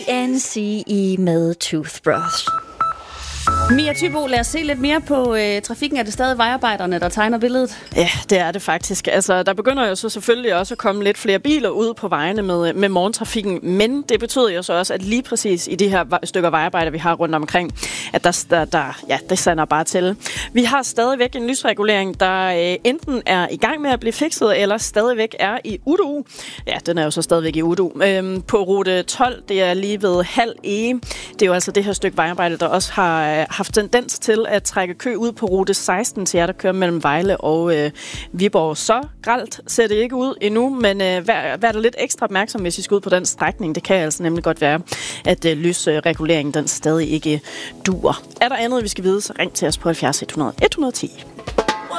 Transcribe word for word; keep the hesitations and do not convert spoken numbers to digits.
N C E med Toothbrush. Mia Thybo, lad os se lidt mere på øh, trafikken. Er det stadig vejarbejderne, der tegner billedet? Ja, det er det faktisk. Altså, der begynder jo så selvfølgelig også at komme lidt flere biler ud på vejene med, med morgentrafikken, men det betyder jo så også, at lige præcis i de her stykker vejarbejder, vi har rundt omkring, at der, der, der ja, det sander bare til. Vi har stadigvæk en lysregulering, der øh, enten er i gang med at blive fikset, eller stadigvæk er i U D U. Ja, den er jo så stadigvæk i U D U. Øhm, på rute tolv, det er lige ved halv E. Det er jo altså det her stykke vejarbejde, der også har øh, haft tendens til at trække kø ud på rute seksten til jer, der kører mellem Vejle og øh, Viborg. Så grelt ser det ikke ud endnu, men øh, vær, vær der lidt ekstra opmærksom, hvis I skal ud på den strækning. Det kan altså nemlig godt være, at øh, lysreguleringen den stadig ikke duer. Er der andet, vi skal vide, så ring til os på halvfjerds hundrede et hundrede og ti.